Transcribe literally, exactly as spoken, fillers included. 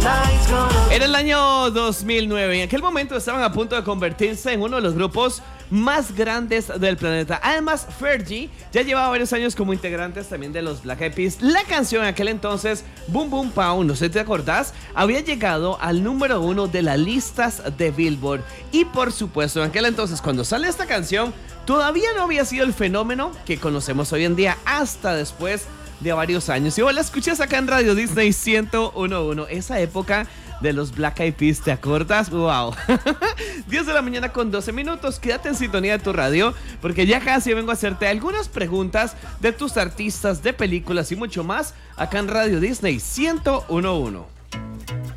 Era el año dos mil nueve. En aquel momento estaban a punto de convertirse en uno de los grupos más grandes del planeta. Además, Fergie ya llevaba varios años como integrantes también de los Black Eyed Peas. La canción en aquel entonces, Boom Boom Pow, no sé si te acordás, había llegado al número uno de las listas de Billboard. Y por supuesto, en aquel entonces, cuando sale esta canción, todavía no había sido el fenómeno que conocemos hoy en día hasta después de varios años. Y vos la escuchas acá en Radio Disney ciento uno punto uno. Esa época de los Black Eyed Peas, ¿te acuerdas? ¡Wow! diez de la mañana con doce minutos. Quédate en sintonía de tu radio, porque ya casi vengo a hacerte algunas preguntas de tus artistas, de películas y mucho más acá en Radio Disney ciento uno punto uno.